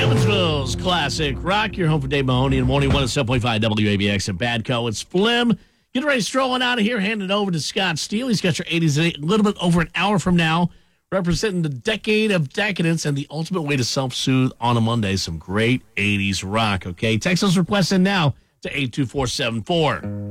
Evansville's classic rock. Your home for Dave Mahoney in the morning, 107.5 WABX and Badco. It's Flim. Get ready, strolling out of here, hand it over to Scott Steele. He's got your 80s a little bit over an hour from now, representing the decade of decadence and the ultimate way to self-soothe on a Monday. Some great 80s rock, okay? Text those requests in now to 82474.